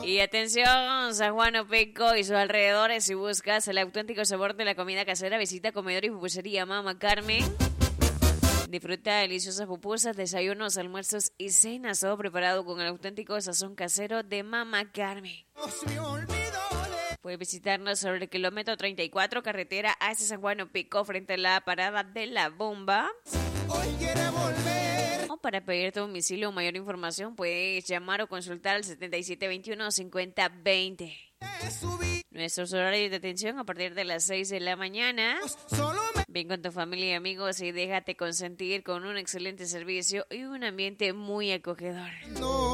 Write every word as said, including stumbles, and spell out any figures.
Y atención, San Juan Opeco y sus alrededores, si buscas el auténtico sabor de la comida casera, visita Comedor y Pupusería Mama Carmen. Disfruta deliciosas pupusas, desayunos, almuerzos y cenas, todo preparado con el auténtico sazón casero de Mama Carmen. Puedes visitarnos sobre el kilómetro treinta y cuatro, carretera hacia San Juan Opeco, frente a la parada de la bomba. Hoy quiere volver. O para pedir tu domicilio o mayor información, puedes llamar o consultar al setenta y siete veintiuno cincuenta veinte. Nuestros horarios de atención a partir de las seis de la mañana. Ven con tu familia y amigos y déjate consentir con un excelente servicio y un ambiente muy acogedor. No.